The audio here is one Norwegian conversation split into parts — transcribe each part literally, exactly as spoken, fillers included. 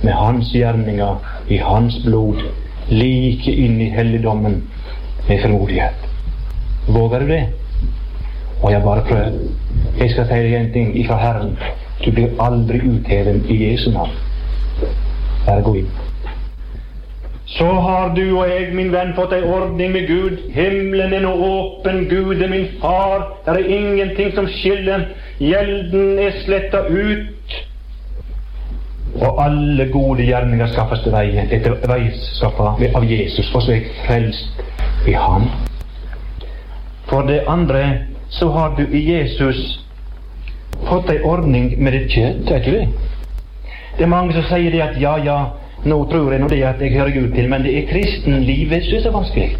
med hans gjerninger, i hans blod, like inn i helligdommen med frimodighet. Våger du det? Og jeg bare prøv. Jeg skal si deg en ting ifra Herren. Du blir aldri uthevet i Jesu navn. Bare gå inn. Så har du og jeg, min venn, fått ei ordning med Gud. Himmelen er nå åpen. Gud er min far. Det er ingenting som skiller. Gjelden er sletta ut. Og alle gode gjerninger skaffes til veie etter veiskaffa av Jesus, og så er jeg frelst i Han. For det andre så har du i Jesus fått ei ordning med ditt kjøtt, er ikke det? Det er mange som sier det at ja, ja, nå tror jeg nå det at jeg hører Gud til, men det er kristenlivet som er så vanskelig.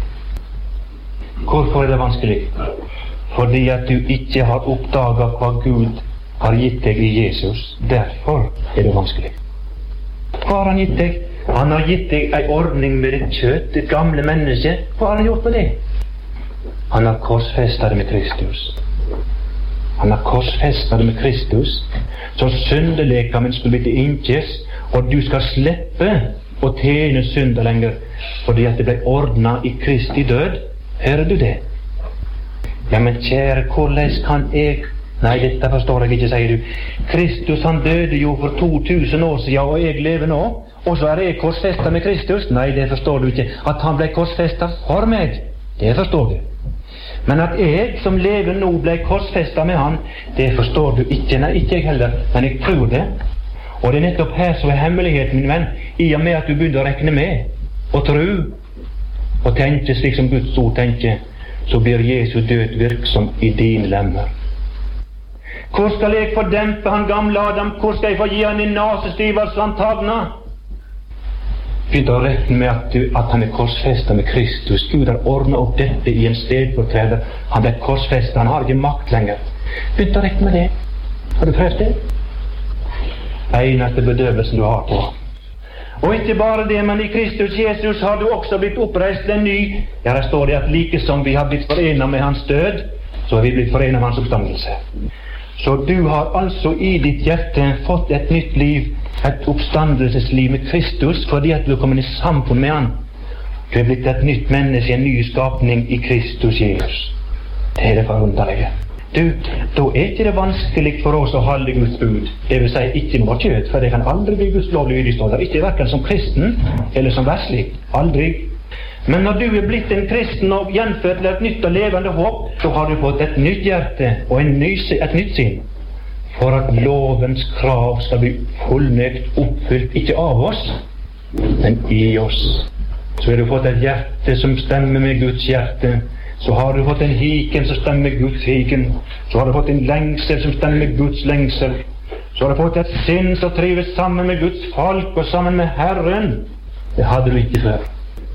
Hvorfor er det vanskelig? Fordi at du ikke har oppdaget hva Gud har gitt deg i Jesus. Derfor er det vanskelig. Hva har han gitt deg? Han har gitt deg ei ordning med ditt kjøtt, ditt gamle menneske. Hva har han gjort med det? Han har korsfestet det med Kristus. Han har korsfestet det med Kristus, så syndelekamen skulle bli til innkjes, og du skal slippe å tjene synder lenger, fordi at det ble ordnet i Kristi død. Hører du det? Ja, men kjære, hvordan kan jeg... Nei, dette forstår jeg ikke, sier du. Kristus, han døde jo for to tusen år siden, og jeg lever nå, og så er jeg korsfestet med Kristus. Nei, det forstår du ikke. At han ble korsfestet for meg, det forstår du. Men at jeg som lever nå ble korsfestet med han, det forstår du ikke. Nei, ikke jeg heller, men jeg tror det. Og det er nettopp her som er hemmeligheten, min venn, i og med at du begynner å regne med, og tro, og tenke slik som Guds ord tenker, så blir Jesu død virksom i dine lemmer. Hvor skal jeg få dempe han gamle Adam? Hvor skal jeg få gi han en nasestiver så han tagner? Begynte å regne med at, du, at han er korsfestet med Kristus. Gud har ordnet opp dette i en stedfortreder. Han ble korsfestet, han har ikke makt lenger. Begynte å regne med det. Har du prøvd det? Eneste bedøvelsen du har på. Og ikke bare det, men i Kristus Jesus har du også blitt oppreist en ny. Ja, der står det at like som vi har blitt forenet med hans død, så har vi blitt forenet med hans oppstandelse. Så du har altså i ditt hjerte fått et nytt liv, et oppstandelsesliv med Kristus, fordi at du er kommet i samfunn med han. Du er blitt et nytt menneske, en ny skapning i Kristus Jesus. Det er det forunderlige. Du, da er ikke det vanskelig for oss å holde Guds bud. Det vil si ikke noe kjøtt, for det kan aldri bli Guds lovlydig, står det. Ikke hverken som kristen eller som verslig. Aldri. Men når du er blitt en kristen og gjenfødt til et nytt og levende håp, så har du fått et nytt hjerte og en ny, et nytt sinn. For at lovens krav skal bli fullnøkt oppfylt, ikke av oss, men i oss. Så har du fått et hjerte som stemmer med Guds hjerte. Så har du fått en hiken som stemmer med Guds hiken. Så har du fått en lengsel som stemmer med Guds lengsel. Så har du fått et sinn som trives sammen med Guds folk og sammen med Herren. Det hadde du ikke før.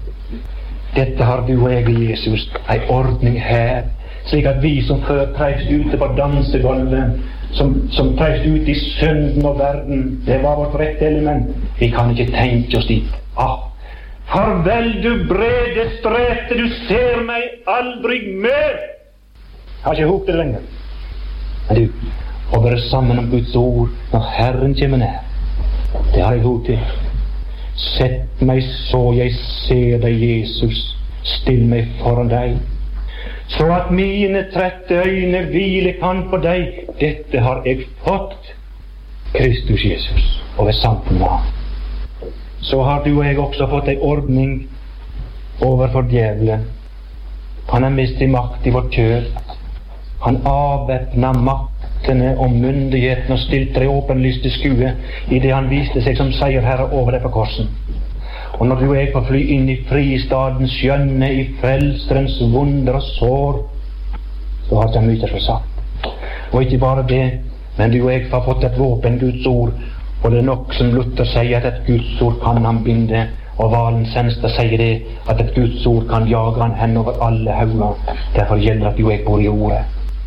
Dette har du og jeg i Jesus, ei ordning her, slik at vi som før treist ute på dansegulvet, som, som treist ute i synden og verden, det var vårt rette element. Vi kan ikke tenke oss dit. Ah, farvel du brede strete, du ser meg aldri mer. Jeg har ikke håpet det lenger. Men du, å være sammen om Guds ord når Herren kommer nær, det har jeg håpet til. Sett meg så jeg ser deg, Jesus, still meg foran deg, så at mine trette øyne hvile kan på deg. Dette har jeg fått, Kristus Jesus, og ved sammen med ham. Så har du og jeg også fått en ordning overfor djevelen. Han har mistet makt i vårt kjøtt. Han avvæpnet maktene og myndigheten og stilte det åpenlyst til skue i det han viste seg som seierherre over deg på korsen. Og når du og jeg får fly inn i fristaden, skjønne i frelserens wunder og sår, så har det mye så sagt. Og ikke bare det, men du og jeg har fått et våpen, Guds ord, og det er nok som Luther sier at et Guds ord kan han binde, og Valen Senstad sier det, at et Guds ord kan jage han hen over alle hauger. Derfor gjelder at du og jeg bor i ordet.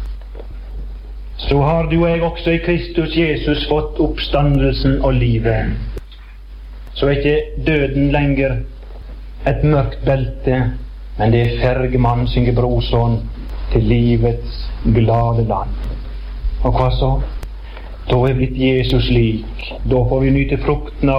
Så har du og jeg også i Kristus Jesus fått oppstandelsen og livet. Så er ikke døden lenger et mørkt belte, men det er fergemann, synger Brorsson, til livets glade land. Og hva så? Da er blitt Jesus lik. Da får vi nyte frukten av